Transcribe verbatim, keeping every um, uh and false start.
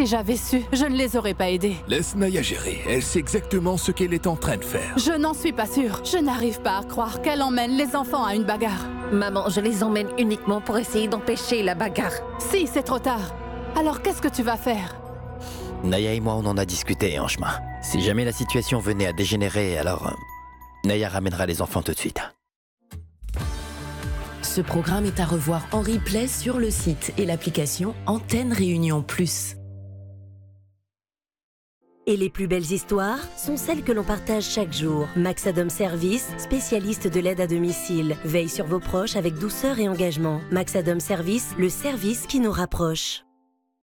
Si j'avais su, je ne les aurais pas aidés. Laisse Naya gérer. Elle sait exactement ce qu'elle est en train de faire. Je n'en suis pas sûre. Je n'arrive pas à croire qu'elle emmène les enfants à une bagarre. Maman, je les emmène uniquement pour essayer d'empêcher la bagarre. Si, c'est trop tard. Alors qu'est-ce que tu vas faire? Naya et moi, on en a discuté en chemin. Si jamais la situation venait à dégénérer, alors... euh, Naya ramènera les enfants tout de suite. Ce programme est à revoir en replay sur le site et l'application Antenne Réunion Plus. Et les plus belles histoires sont celles que l'on partage chaque jour. Maxadom Service, spécialiste de l'aide à domicile, veille sur vos proches avec douceur et engagement. Maxadom Service, le service qui nous rapproche.